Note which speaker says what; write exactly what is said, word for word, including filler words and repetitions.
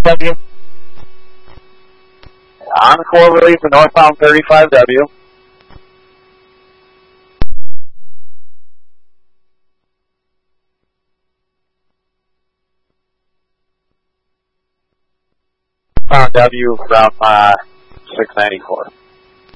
Speaker 1: W.
Speaker 2: Encore release for northbound thirty-five W. Found W from uh, six ninety-four.